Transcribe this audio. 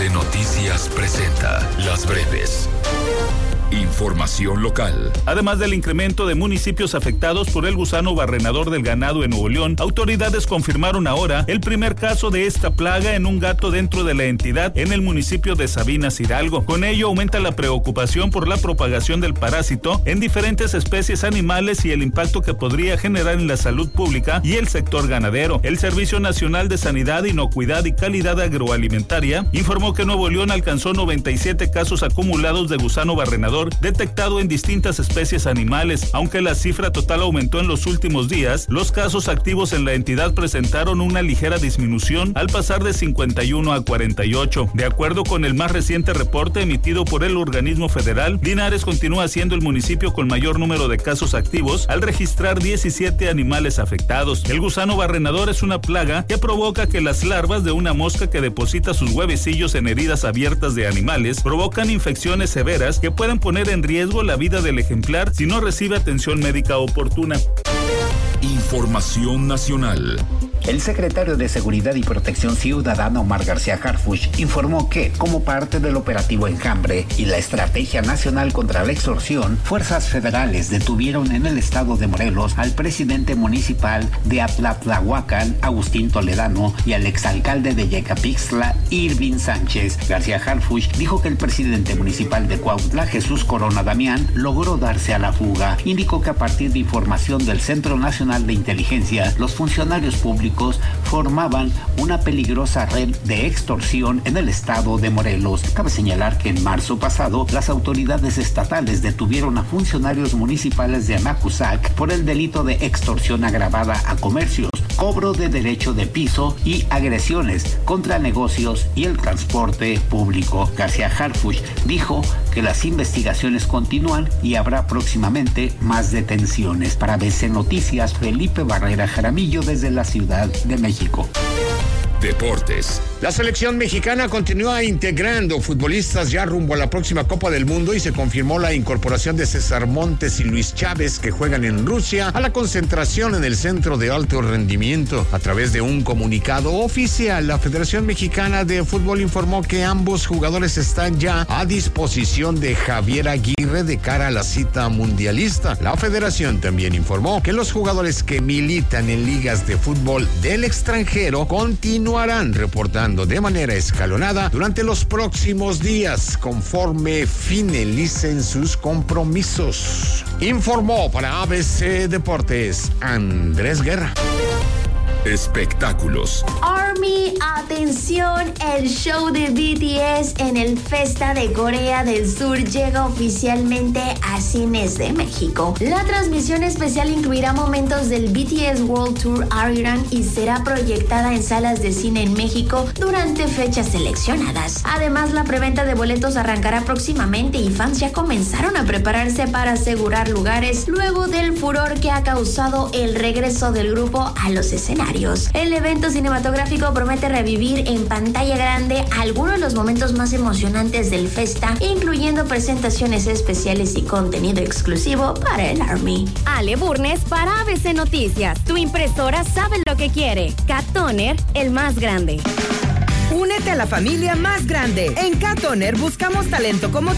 ABC Noticias presenta Las Breves. Información local. Además del incremento de municipios afectados por el gusano barrenador del ganado en Nuevo León, autoridades confirmaron ahora el primer caso de esta plaga en un gato dentro de la entidad en el municipio de Sabinas, Hidalgo. Con ello aumenta la preocupación por la propagación del parásito en diferentes especies animales y el impacto que podría generar en la salud pública y el sector ganadero. El Servicio Nacional de Sanidad, Inocuidad y Calidad Agroalimentaria informó que Nuevo León alcanzó 97 casos acumulados de gusano barrenador detectado en distintas especies animales. Aunque la cifra total aumentó en los últimos días, los casos activos en la entidad presentaron una ligera disminución al pasar de 51 a 48. De acuerdo con el más reciente reporte emitido por el organismo federal, Linares continúa siendo el municipio con mayor número de casos activos al registrar 17 animales afectados. El gusano barrenador es una plaga que provoca que las larvas de una mosca que deposita sus huevecillos en heridas abiertas de animales provocan infecciones severas que pueden poner en riesgo la vida del ejemplar si no recibe atención médica oportuna. Información nacional. El secretario de Seguridad y Protección Ciudadana, Omar García Harfuch, informó que, como parte del operativo Enjambre y la Estrategia Nacional contra la Extorsión, fuerzas federales detuvieron en el estado de Morelos al presidente municipal de Atlatlahuacan, Agustín Toledano, y al exalcalde de Yecapixtla, Irving Sánchez. García Harfuch dijo que el presidente municipal de Cuautla, Jesús Corona Damián, logró darse a la fuga. Indicó que a partir de información del Centro Nacional de Inteligencia, los funcionarios públicos formaban una peligrosa red de extorsión en el estado de Morelos. Cabe señalar que en marzo pasado, las autoridades estatales detuvieron a funcionarios municipales de Amacuzac por el delito de extorsión agravada a comercios, cobro de derecho de piso y agresiones contra negocios y el transporte público. García Harfuch dijo que las investigaciones continúan y habrá próximamente más detenciones. Para ABC Noticias, Felipe Barrera Jaramillo desde la Ciudad de México. Deportes. La selección mexicana continúa integrando futbolistas ya rumbo a la próxima Copa del Mundo y se confirmó la incorporación de César Montes y Luis Chávez, que juegan en Rusia, a la concentración en el Centro de Alto Rendimiento. A través de un comunicado oficial, la Federación Mexicana de Fútbol informó que ambos jugadores están ya a disposición de Javier Aguirre de cara a la cita mundialista. La Federación también informó que los jugadores que militan en ligas de fútbol del extranjero continuarán reportando de manera escalonada durante los próximos días conforme finalicen sus compromisos. Informó para ABC Deportes Andrés Guerra. Espectáculos. ARMY, atención, el show de BTS en el Festa de Corea del Sur llega oficialmente a cines de México. La transmisión especial incluirá momentos del BTS World Tour Iran y será proyectada en salas de cine en México durante fechas seleccionadas. Además, la preventa de boletos arrancará próximamente y fans ya comenzaron a prepararse para asegurar lugares luego del furor que ha causado el regreso del grupo a los escenarios. El evento cinematográfico promete revivir en pantalla grande algunos de los momentos más emocionantes del Festa, incluyendo presentaciones especiales y contenido exclusivo para el ARMY. Ale Burnes para ABC Noticias. Tu impresora sabe lo que quiere. Cat Toner, el más grande. Únete a la familia más grande. En Cat Toner buscamos talento como